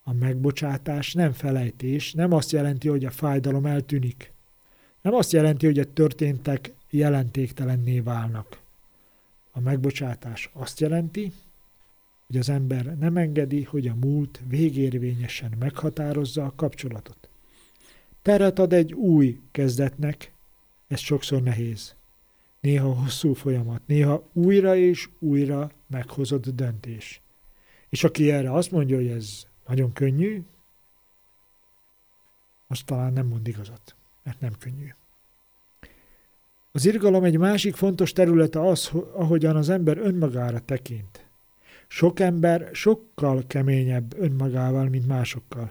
A megbocsátás nem felejtés, nem azt jelenti, hogy a fájdalom eltűnik. Nem azt jelenti, hogy a történtek jelentéktelenné válnak. A megbocsátás azt jelenti, hogy az ember nem engedi, hogy a múlt végérvényesen meghatározza a kapcsolatot. Teret ad egy új kezdetnek, ez sokszor nehéz. Néha hosszú folyamat, néha újra és újra meghozott döntés. És aki erre azt mondja, hogy ez nagyon könnyű, az talán nem mond igazat, mert nem könnyű. Az irgalom egy másik fontos területe az, ahogyan az ember önmagára tekint. Sok ember sokkal keményebb önmagával, mint másokkal.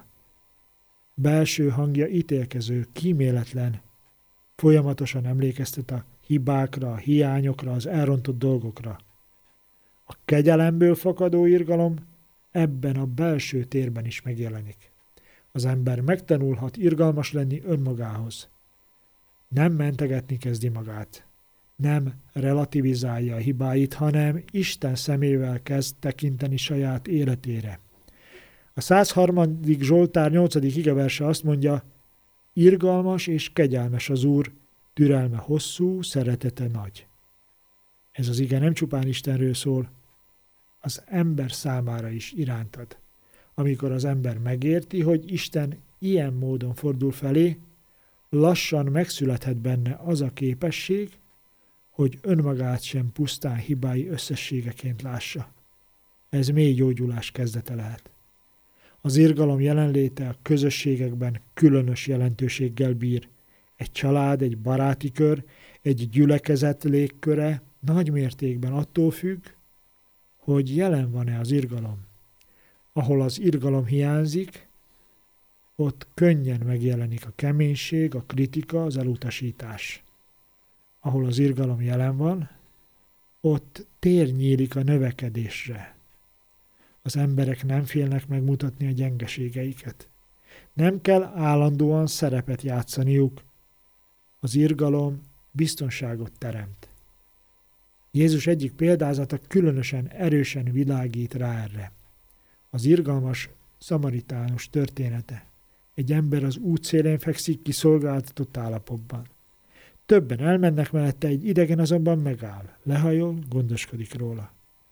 Belső hangja ítélkező, kíméletlen, folyamatosan emlékeztet a hibákra, a hiányokra, az elrontott dolgokra. A kegyelemből fakadó irgalom ebben a belső térben is megjelenik. Az ember megtanulhat irgalmas lenni önmagához. Nem mentegetni kezdi magát. Nem relativizálja a hibáit, hanem Isten szemével kezd tekinteni saját életére. A 103. Zsoltár 8. igeverse azt mondja, irgalmas és kegyelmes az Úr, türelme hosszú, szeretete nagy. Ez az ige nem csupán Istenről szól, az ember számára is irántad. Amikor az ember megérti, hogy Isten ilyen módon fordul felé, lassan megszülethet benne az a képesség, hogy önmagát sem pusztán hibái összességeként lássa. Ez mély gyógyulás kezdete lehet. Az irgalom jelenléte a közösségekben különös jelentőséggel bír. Egy család, egy baráti kör, egy gyülekezet légköre nagy mértékben attól függ, hogy jelen van-e az irgalom. Ahol az irgalom hiányzik, ott könnyen megjelenik a keménység, a kritika, az elutasítás. Ahol az irgalom jelen van, ott tér nyílik a növekedésre. Az emberek nem félnek megmutatni a gyengeségeiket. Nem kell állandóan szerepet játszaniuk. Az irgalom biztonságot teremt. Jézus egyik példázata különösen erősen világít rá erre. Az irgalmas szamaritánus története. Egy ember az útszélén fekszik kiszolgáltatott állapotban. Többen elmennek mellette, egy idegen azonban megáll, lehajol, gondoskodik róla.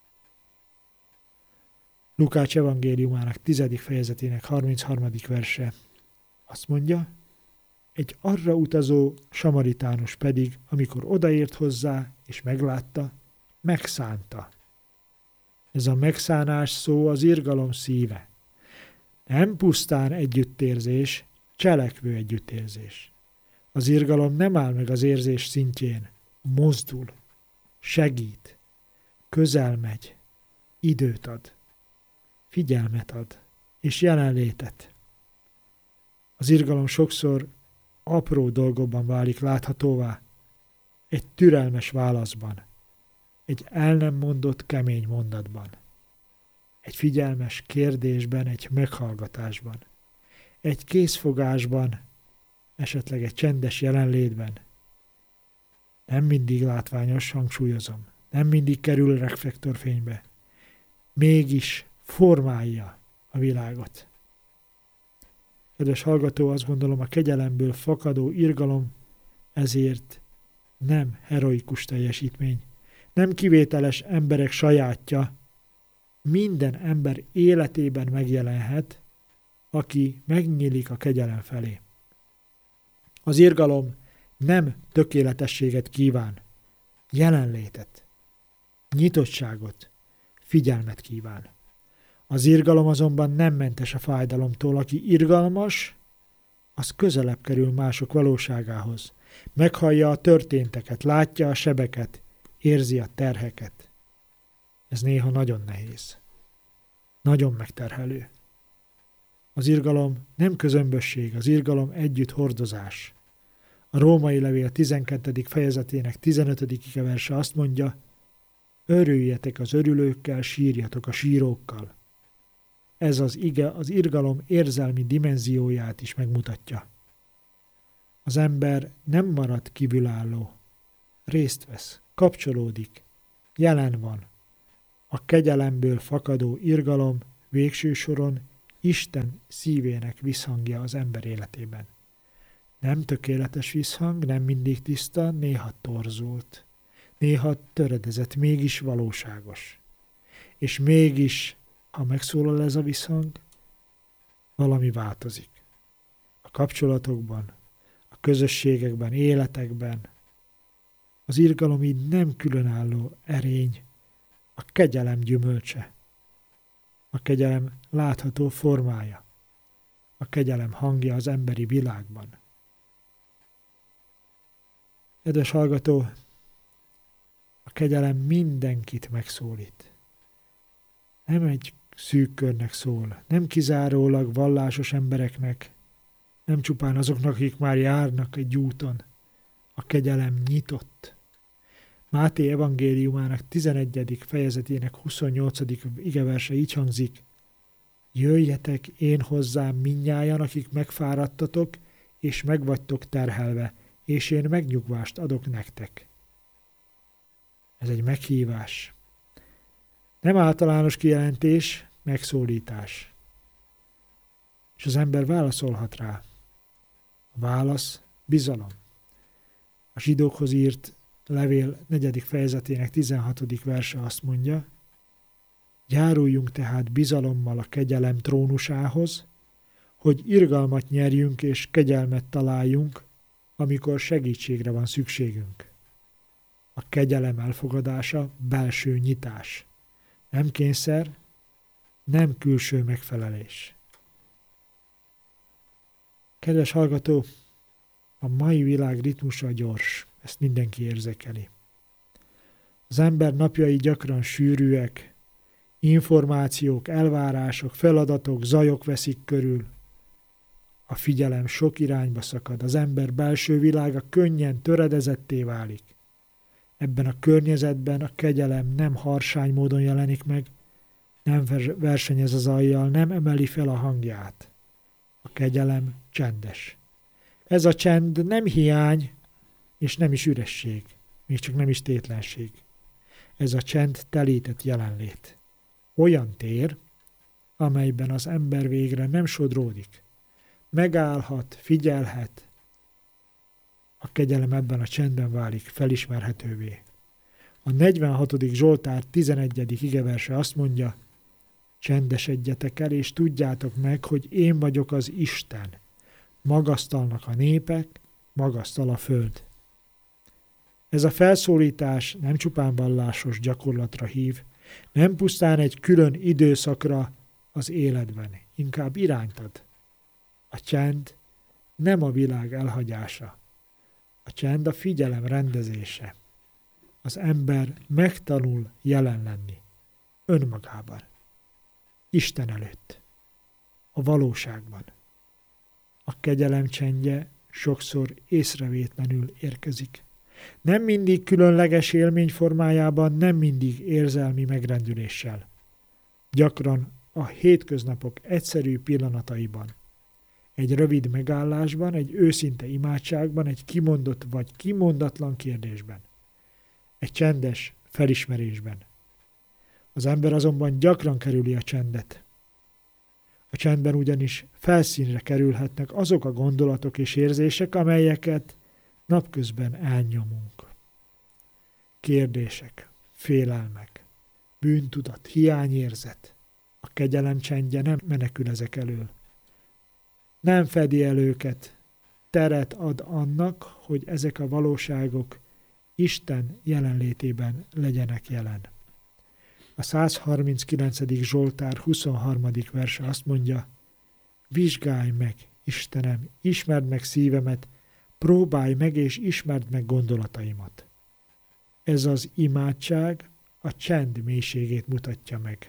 Lukács evangéliumának 10. fejezetének 33. verse azt mondja, egy arra utazó samaritánus pedig, amikor odaért hozzá és meglátta, megszánta. Ez a megszánás szó az irgalom szíve. Nem pusztán együttérzés, cselekvő együttérzés. Az irgalom nem áll meg az érzés szintjén, mozdul, segít, közel megy, időt ad, figyelmet ad, és jelenlétet. Az irgalom sokszor apró dolgokban válik láthatóvá, egy türelmes válaszban, egy el nem mondott kemény mondatban, egy figyelmes kérdésben, egy meghallgatásban, egy készfogásban, esetleg egy csendes jelenlétben. Nem mindig látványos, hangsúlyozom, nem mindig kerül reflektorfénybe, mégis formálja a világot. Kedves hallgató, azt gondolom, a kegyelemből fakadó irgalom ezért nem heroikus teljesítmény, nem kivételes emberek sajátja, minden ember életében megjelenhet, aki megnyílik a kegyelem felé. Az irgalom nem tökéletességet kíván, jelenlétet, nyitottságot, figyelmet kíván. Az irgalom azonban nem mentes a fájdalomtól. Aki irgalmas, az közelebb kerül mások valóságához. Meghallja a történteket, látja a sebeket, érzi a terheket. Ez néha nagyon nehéz. Nagyon megterhelő. Az irgalom nem közömbösség, az irgalom együtt hordozás. A Római Levél 12. fejezetének 15. verse azt mondja, örüljetek az örülőkkel, sírjatok a sírókkal. Ez az ige az irgalom érzelmi dimenzióját is megmutatja. Az ember nem marad kívülálló, részt vesz, kapcsolódik, jelen van. A kegyelemből fakadó irgalom végső soron Isten szívének visszhangja az ember életében. Nem tökéletes visszhang, nem mindig tiszta, néha torzult, néha töredezett, mégis valóságos. És mégis, ha megszólal ez a visszhang, valami változik. A kapcsolatokban, a közösségekben, életekben. Az irgalom így nem különálló erény, a kegyelem gyümölcse, a kegyelem látható formája, a kegyelem hangja az emberi világban. Kedves hallgató, a kegyelem mindenkit megszólít. Nem egy szűk körnek szól, nem kizárólag vallásos embereknek, nem csupán azoknak, akik már járnak egy úton. A kegyelem nyitott. Máté evangéliumának 11. fejezetének 28. igeverse így hangzik: Jöjjetek én hozzám mindnyájan, akik megfáradtatok, és megvagytok terhelve, és én megnyugvást adok nektek. Ez egy meghívás. Nem általános kijelentés, megszólítás. És az ember válaszolhat rá. A válasz bizalom. A zsidókhoz írt levél 4. fejezetének 16. verse azt mondja: Járuljunk tehát bizalommal a kegyelem trónusához, hogy irgalmat nyerjünk és kegyelmet találjunk, amikor segítségre van szükségünk. A kegyelem elfogadása belső nyitás. Nem kényszer, nem külső megfelelés. Kedves hallgató, a mai világ ritmusa gyors, ezt mindenki érzékeli. Az ember napjai gyakran sűrűek, információk, elvárások, feladatok, zajok veszik körül. A figyelem sok irányba szakad, az ember belső világa könnyen töredezetté válik. Ebben a környezetben a kegyelem nem harsány módon jelenik meg, nem versenyez az zajjal, nem emeli fel a hangját. A kegyelem csendes. Ez a csend nem hiány, és nem is üresség, még csak nem is tétlenség. Ez a csend telített jelenlét. Olyan tér, amelyben az ember végre nem sodródik. Megállhat, figyelhet. A kegyelem ebben a csendben válik felismerhetővé. A 46. Zsoltár 11. igeverse azt mondja: Csendesedjetek el, és tudjátok meg, hogy én vagyok az Isten. Magasztalnak a népek, magasztal a föld. Ez a felszólítás nem csupán vallásos gyakorlatra hív, nem pusztán egy külön időszakra az életben, inkább irányt ad. A csend nem a világ elhagyása. A csend a figyelem rendezése. Az ember megtanul jelen lenni önmagában, Isten előtt, a valóságban. A kegyelem csendje sokszor észrevétlenül érkezik. Nem mindig különleges élmény formájában, nem mindig érzelmi megrendüléssel. Gyakran a hétköznapok egyszerű pillanataiban. Egy rövid megállásban, egy őszinte imádságban, egy kimondott vagy kimondatlan kérdésben. Egy csendes felismerésben. Az ember azonban gyakran kerüli a csendet. A csendben ugyanis felszínre kerülhetnek azok a gondolatok és érzések, amelyeket napközben elnyomunk. Kérdések, félelmek, bűntudat, hiányérzet. A kegyelem csendje nem menekül ezek elől. Nem fedi el őket, teret ad annak, hogy ezek a valóságok Isten jelenlétében legyenek jelen. A 139. Zsoltár 23. verse azt mondja: Vizsgálj meg, Istenem, ismerd meg szívemet, próbálj meg és ismerd meg gondolataimat. Ez az imádság a csend mélységét mutatja meg.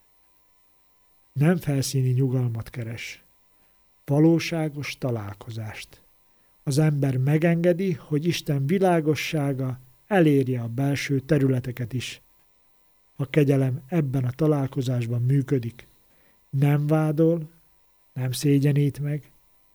Nem felszíni nyugalmat keres, valóságos találkozást. Az ember megengedi, hogy Isten világossága elérje a belső területeket is. A kegyelem ebben a találkozásban működik. Nem vádol, nem szégyenít meg,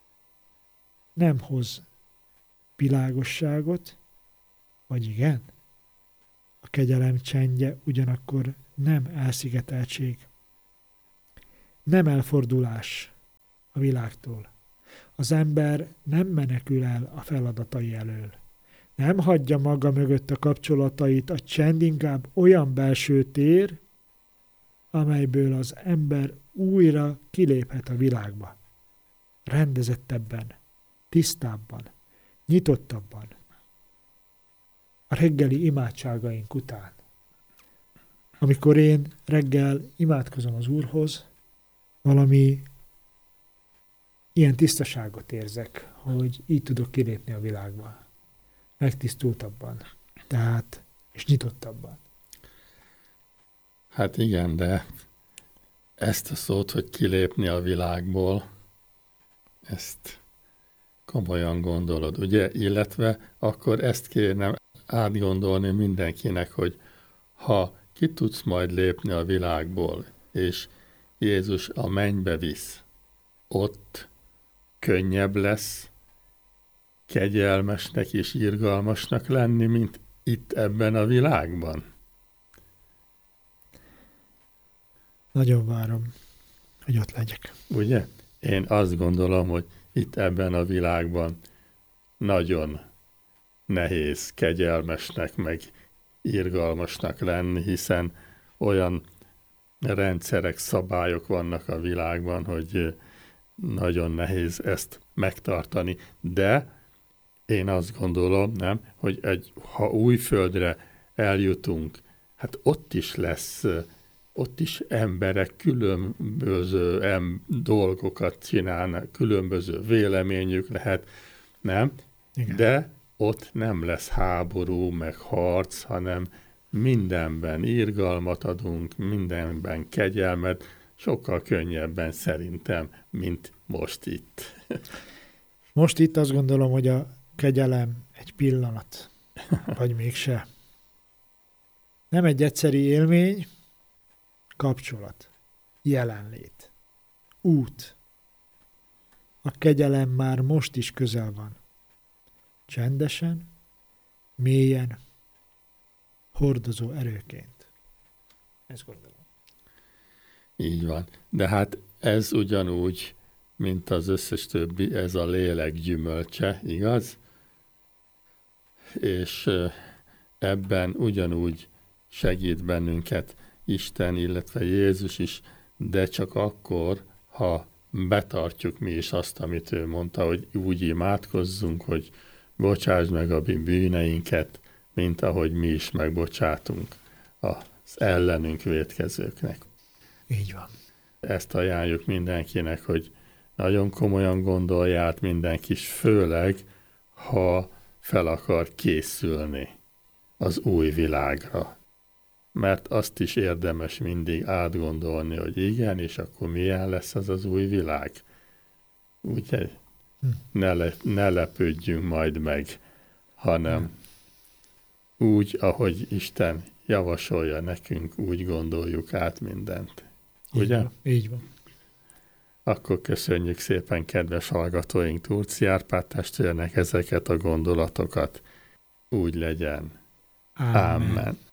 nem hoz világosságot, vagy igen? A kegyelem csendje ugyanakkor nem elszigeteltség. nem elfordulás a világtól. Az ember nem menekül el a feladatai elől. Nem hagyja maga mögött a kapcsolatait, a csend inkább olyan belső tér, amelyből az ember újra kiléphet a világba. Rendezettebben, tisztábban, nyitottabban. A reggeli imádságaink után. Amikor én reggel imádkozom az Úrhoz, valami ilyen tisztaságot érzek, hogy így tudok kilépni a világba. Megtisztultabban, tehát, és nyitottabban. Hát igen, de ezt a szót, hogy kilépni a világból, ezt komolyan gondolod, ugye? Illetve akkor ezt kéne átgondolni mindenkinek, hogy ha ki tudsz majd lépni a világból, és Jézus a mennybe visz, ott könnyebb lesz kegyelmesnek és irgalmasnak lenni, mint itt ebben a világban. Nagyon várom, hogy ott legyek. Ugye? Én azt gondolom, hogy itt ebben a világban nagyon nehéz kegyelmesnek, meg irgalmasnak lenni, hiszen olyan rendszerek, szabályok vannak a világban, hogy nagyon nehéz ezt megtartani. De én azt gondolom, nem, hogy ha új földre eljutunk, hát ott is lesz, ott is emberek különböző dolgokat csinálnak, különböző véleményük lehet, nem? Igen. De ott nem lesz háború, meg harc, hanem mindenben irgalmat adunk, mindenben kegyelmet, sokkal könnyebben szerintem, mint most itt. Most itt azt gondolom, hogy a kegyelem egy pillanat, vagy mégse. Nem egy egyszeri élmény, kapcsolat, jelenlét, út. A kegyelem már most is közel van. Csendesen, mélyen, hordozó erőként. Ezt gondolom. Így van. De hát ez ugyanúgy, mint az összes többi, ez a lélek gyümölcse, igaz? És ebben ugyanúgy segít bennünket Isten, illetve Jézus is, de csak akkor, ha betartjuk mi is azt, amit ő mondta, hogy úgy imádkozzunk, hogy bocsásd meg a mi bűneinket, mint ahogy mi is megbocsátunk az ellenünk vétkezőknek. Így van. Ezt ajánljuk mindenkinek, hogy nagyon komolyan gondolja át mindenki, főleg, ha fel akar készülni az új világra. Mert azt is érdemes mindig átgondolni, hogy igen, és akkor milyen lesz az az új világ. Úgyhogy ne lepődjünk majd meg, hanem úgy, ahogy Isten javasolja nekünk, úgy gondoljuk át mindent. Ugye? Így van. Akkor köszönjük szépen kedves hallgatóink Turci Árpád testvérnek ezeket a gondolatokat. Úgy legyen. Ámen. Amen.